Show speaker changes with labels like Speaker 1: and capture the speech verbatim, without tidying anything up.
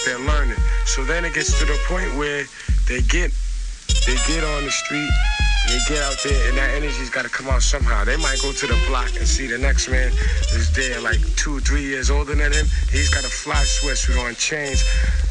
Speaker 1: they're learning. So then it gets to the point where they get they get on the street, they get out there, and that energy's got to come out somehow. They might go to the block and see the next man is there like two, three years older than him. He's got a fly switch, we're going to change.